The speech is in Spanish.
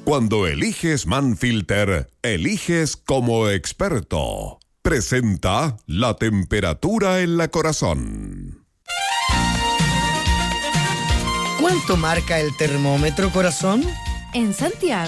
Cuando eliges Manfilter, eliges como experto. Presenta la temperatura en la corazón. ¿Cuánto marca el termómetro, corazón? En Santiago,